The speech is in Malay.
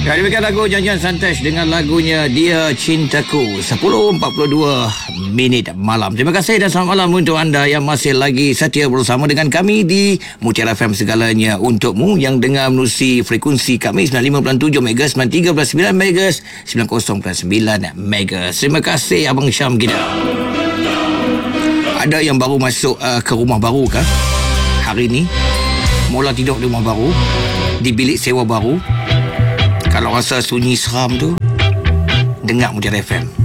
Ya, demikian lagu Janjian Santai dengan lagunya Dia Cintaku. 10.42 minit malam. Terima kasih dan selamat malam untuk anda yang masih lagi setia bersama dengan kami di Mutiara FM segalanya untukmu yang dengar menerusi frekuensi kami 95.7 MHz, 93.9 MHz, 90.9 MHz. Terima kasih Abang Syam kita. Ada yang baru masuk ke rumah baru kah? Hari ni mula tidur di rumah baru, di bilik sewa baru. Kalau rasa sunyi seram tu, dengar Mutiara FM.